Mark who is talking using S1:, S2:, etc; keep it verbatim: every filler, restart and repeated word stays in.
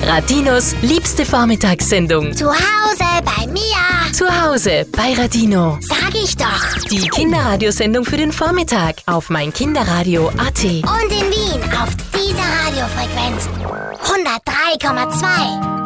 S1: Radinos liebste Vormittagssendung.
S2: Zu Hause bei Mia.
S1: Zu Hause bei Radino.
S2: Sag ich doch.
S1: Die Kinderradiosendung für den Vormittag auf meinkinderradio punkt a t.
S2: Und in Wien auf dieser Radiofrequenz hundertdrei Komma zwei.